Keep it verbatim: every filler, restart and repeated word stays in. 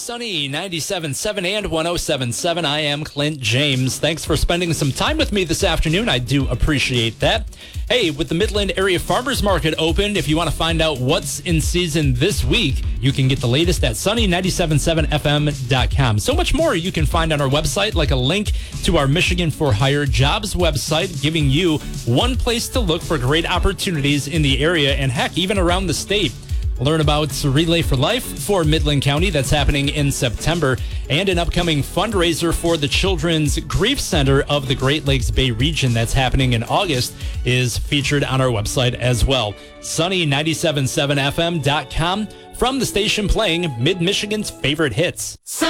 Sunny ninety-seven point seven and one oh seven point seven. I am Clint James. Thanks for spending some time with me this afternoon. I do appreciate that. Hey, with the Midland Area Farmers Market open, if you want to find out what's in season this week, you can get the latest at sunny ninety-seven point seven f m dot com. So much more you can find on our website, like a link to our Michigan for Hire jobs website, giving you one place to look for great opportunities in the area and, heck, even around the state. Learn about Relay for Life for Midland County that's happening in September, and an upcoming fundraiser for the Children's Grief Center of the Great Lakes Bay region that's happening in August is featured on our website as well. sunny ninety-seven point seven f m dot com, from the station playing Mid-Michigan's favorite hits.